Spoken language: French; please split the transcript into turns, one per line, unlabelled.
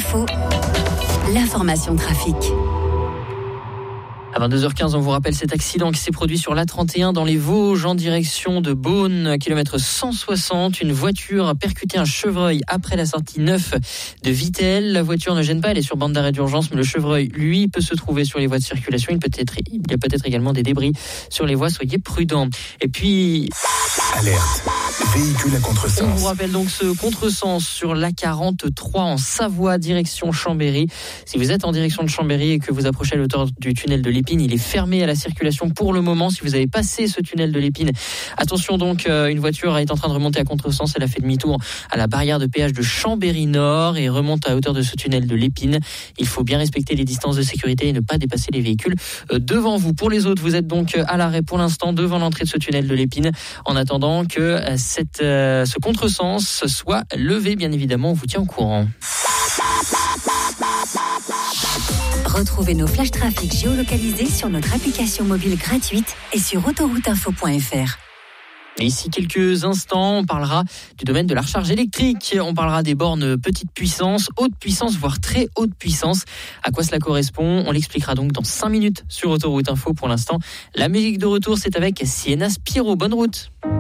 Info, l'information trafic.
À 22h15, on vous rappelle cet accident qui s'est produit sur l'A31 dans les Vosges en direction de Beaune, kilomètre 160. Une voiture a percuté un chevreuil après la sortie 9 de Vittel. La voiture ne gêne pas, elle est sur bande d'arrêt d'urgence, mais le chevreuil, lui, peut se trouver sur les voies de circulation. Il y a peut-être également des débris sur les voies, soyez prudents. Et puis...
Alerte, véhicule à contresens.
On vous rappelle donc ce contresens sur l'A43 en Savoie, direction Chambéry. Si vous êtes en direction de Chambéry et que vous approchez à la hauteur du tunnel de l'Épine, il est fermé à la circulation pour le moment. Si vous avez passé ce tunnel de l'Épine, attention donc, une voiture est en train de remonter à contresens. Elle a fait demi-tour à la barrière de péage de Chambéry Nord et remonte à hauteur de ce tunnel de l'Épine. Il faut bien respecter les distances de sécurité et ne pas dépasser les véhicules devant vous. Pour les autres, vous êtes donc à l'arrêt pour l'instant devant l'entrée de ce tunnel de l'Épine en attendant que ce contresens soit levé. Bien évidemment, on vous tient au courant.
Retrouvez nos flash trafic géolocalisés sur notre application mobile gratuite et sur autorouteinfo.fr.
Et ici quelques instants, on parlera du domaine de la recharge électrique. On parlera des bornes petite puissance, haute puissance, voire très haute puissance. À quoi cela correspond ? On l'expliquera donc dans 5 minutes sur Autoroute Info. Pour l'instant, la musique de retour, c'est avec Sienna Spiro. Bonne route.